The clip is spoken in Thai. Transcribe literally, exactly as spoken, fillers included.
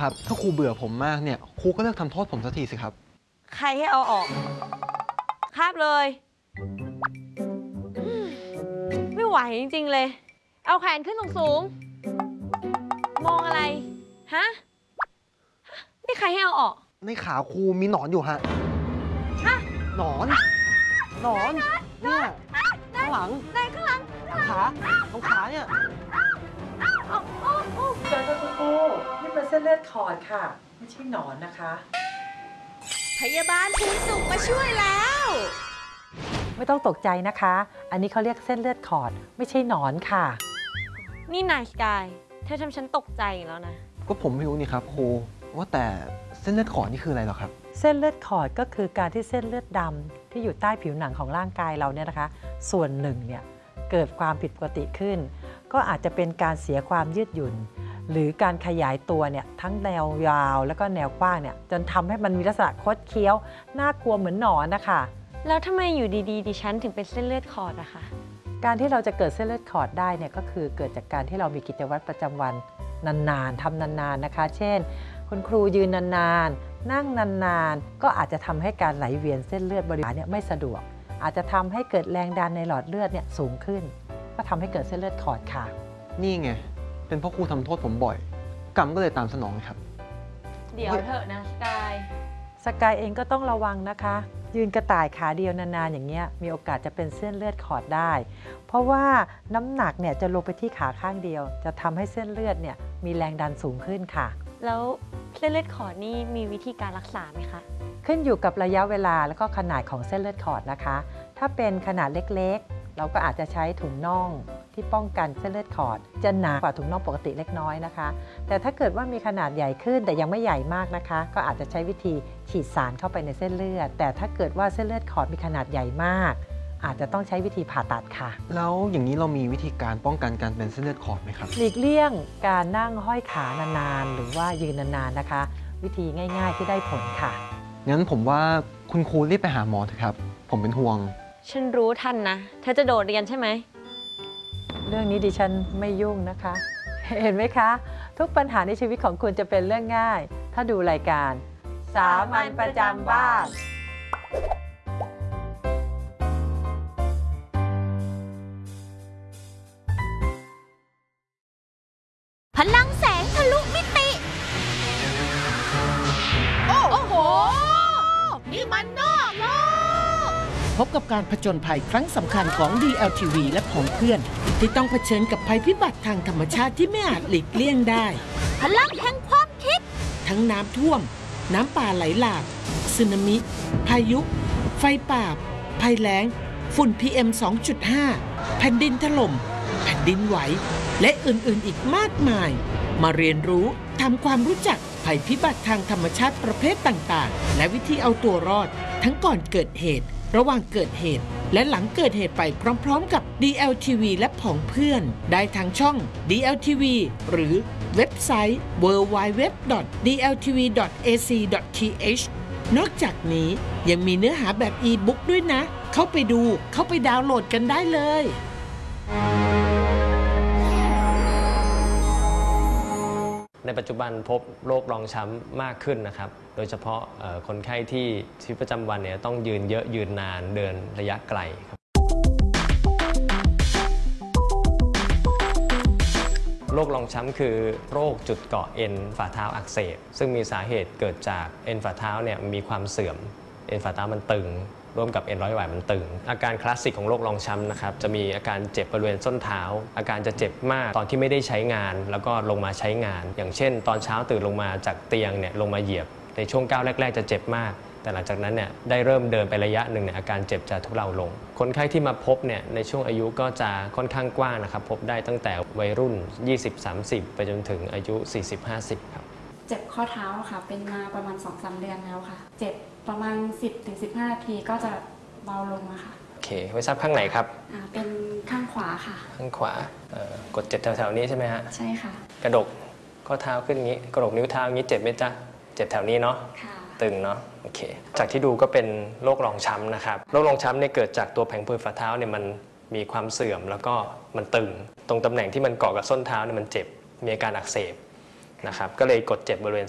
ครับถ้าครูเบื่อผมมากเนี่ยครูก็เลิกทำโทษผมสักทีสิครับใครให้เอาออกคาบเลยไม่ไหวจริงๆเลยเอาแขนขึ้นสูงๆมองอะไรฮะนี่ใครให้เอาออกในขาครูมีหนอนอยู่ฮะฮะหนอนหนอนเนี่ยข้างหลังไหนข้างหลังขาตรงขาเนี่ยเจอค่ะคุณครูนี่เป็นเส้นเลือดขอดค่ะไม่ใช่หนอนนะคะพยาบาลภูนสุขมาช่วยแล้วไม่ต้องตกใจนะคะอันนี้เขาเรียกเส้นเลือดขอดไม่ใช่หนอนค่ะนี่นายสกายเธอทำฉันตกใจแล้วนะก็ผมไม่รู้นี่ครับครูว่าแต่เส้นเลือดขอดนี่คืออะไรหรอครับเส้นเลือดขอดก็คือการที่เส้นเลือดดำที่อยู่ใต้ผิวหนังของร่างกายเราเนี่ยนะคะส่วนหนึ่งเนี่ยเกิดความผิดปกติขึ้นก็อาจจะเป็นการเสียความยืดหยุ่นหรือการขยายตัวเนี่ยทั้งแนวยาวแล้วก็แนวกว้างเนี่ยจนทำให้มันมีลักษณะคดเคี้ยวน่ากลัวเหมือนหนอนนะคะแล้วทำไมอยู่ดีๆดิฉันถึงเป็นเส้นเลือดขอดอะคะการที่เราจะเกิดเส้นเลือดขอดได้เนี่ยก็คือเกิดจากการที่เรามีกิจวัตรประจำวันนานๆทำนานๆนะคะเช่นคุณครูยืนนานๆนั่งนานๆก็อาจจะทำให้การไหลเวียนเส้นเลือดบริเวณเนี่ยไม่สะดวกอาจจะทำให้เกิดแรงดันในหลอดเลือดเนี่ยสูงขึ้นก็ทำให้เกิดเส้นเลือดขอดค่ะนี่ไงเป็นเพราะครูทำโทษผมบ่อยกรรมก็เลยตามสนองครับเดี๋ยวเถอะนะสกายสกายเองก็ต้องระวังนะคะยืนกระต่ายขาเดียวนานๆอย่างเงี้ยมีโอกาสจะเป็นเส้นเลือดขอดได้เพราะว่าน้ำหนักเนี่ยจะลงไปที่ขาข้างเดียวจะทำให้เส้นเลือดเนี่ยมีแรงดันสูงขึ้นค่ะแล้วเส้นเลือดขอดนี่มีวิธีการรักษาไหมคะขึ้นอยู่กับระยะเวลาแล้วก็ขนาดของเส้นเลือดขอดนะคะถ้าเป็นขนาดเล็กๆเราก็อาจจะใช้ถุงน่องที่ป้องกันเส้นเลือดขอดจะหนากว่าถุงน่องปกติเล็กน้อยนะคะแต่ถ้าเกิดว่ามีขนาดใหญ่ขึ้นแต่ยังไม่ใหญ่มากนะคะก็อาจจะใช้วิธีฉีดสารเข้าไปในเส้นเลือดแต่ถ้าเกิดว่าเส้นเลือดขอดมีขนาดใหญ่มากอาจจะต้องใช้วิธีผ่าตัดค่ะแล้วอย่างนี้เรามีวิธีการป้องกันการเป็นเส้นเลือดขอดไหมครับหลีกเลี่ยงการนั่งห้อยขานานๆหรือว่ายืนนานๆนะคะวิธีง่ายๆที่ได้ผลค่ะงั้นผมว่าคุณครูรีบไปหาหมอเถอะครับผมเป็นห่วงฉันรู้ทันนะเธอจะโดดเรียนใช่ไหมเรื่องนี้ดิฉันไม่ยุ่งนะคะเห็นไหมคะทุกปัญหาในชีวิตของคุณจะเป็นเรื่องง่ายถ้าดูรายการสามัญประจำบ้านพลังแสงทะลุมิติโอ้โหนี่มันนอกโลกพบกับการผจญภัยครั้งสำคัญของ ดี แอล ที วี และผองเพื่อนที่ต้องเผชิญกับภัยพิบัติทางธรรมชาติที่ไม่อาจหลีกเลี่ยงได้พลังแห่งความคิดทั้งน้ำท่วมน้ำป่าไหลหลากสึนามิ พายุ ไฟป่าภัยแล้งฝุ่น พี เอ็ม สองจุดห้า แผ่นดินถล่มแผ่นดินไหวและอื่นๆอีกมากมายมาเรียนรู้ทำความรู้จักภัยพิบัติทางธรรมชาติประเภทต่างๆและวิธีเอาตัวรอดทั้งก่อนเกิดเหตุระหว่างเกิดเหตุและหลังเกิดเหตุไปพร้อมๆกับ ดี แอล ที วี และผองเพื่อนได้ทางช่อง ดี แอล ที วี หรือเว็บไซต์ ดับเบิลยู ดับเบิลยู ดับเบิลยู ดอท ดี แอล ที วี ดอท เอ ซี ดอท ที เอช นอกจากนี้ยังมีเนื้อหาแบบอีบุ๊กด้วยนะเข้าไปดูเข้าไปดาวน์โหลดกันได้เลยในปัจจุบันพบโรครองช้ำมากขึ้นนะครับโดยเฉพาะคนไข้ที่ชีวิตประจำวันเนี่ยต้องยืนเยอะยืนนานเดินระยะไกลครับโรครองช้ำคือโรคจุดเกาะเอ็นฝ่าเท้าอักเสบซึ่งมีสาเหตุเกิดจากเอ็นฝ่าเท้าเนี่ยมีความเสื่อมเอ็นฝ่าเท้ามันตึงร่วมกับเอ็นร้อยหวายมันตึงอาการคลาสสิกของโรครองช้ำนะครับจะมีอาการเจ็บบริเวณส้นเท้าอาการจะเจ็บมากตอนที่ไม่ได้ใช้งานแล้วก็ลงมาใช้งานอย่างเช่นตอนเช้าตื่นลงมาจากเตียงเนี่ยลงมาเหยียบในช่วงก้าวแรกๆจะเจ็บมากแต่หลังจากนั้นเนี่ยได้เริ่มเดินไประยะหนึ่งเนี่ยอาการเจ็บจะทุเลาลงคนไข้ที่มาพบเนี่ยในช่วงอายุก็จะค่อนข้างกว้างนะครับพบได้ตั้งแต่วัยรุ่น ยี่สิบ สามสิบ ไปจนถึงอายุ สี่สิบ ห้าสิบ ครับเจ็บข้อเท้าค่ะเป็นมาประมาณ สองถึงสาม เดือนแล้วค่ะเจ็บประมาณ สิบถึงสิบห้า นาทีก็จะเบาลงอะค่ะโอเคไม่ทราบข้างไหนครับอ่าเป็นข้างขวาค่ะข้างขวากดเจ็บแถวๆนี้ใช่ไหมฮะใช่ค่ะกระดกข้อเท้าขึ้นอย่างนี้กระดกนิ้วเท้าอย่างนี้เจ็บไหมจ๊ะเจ็บแถวนี้เนาะค่ะตึงเนาะโอเคจากที่ดูก็เป็นโรครองช้ำนะครับโรครองช้ำเนี่ยเกิดจากตัวแผงผืดฝ่าเท้าเนี่ยมันมีความเสื่อมแล้วก็มันตึงตรงตำแหน่งที่มันเกาะกับส้นเท้าเนี่ยมันเจ็บมีอาการอักเสบนะครับก็เลยกดเจ็บบริเวณ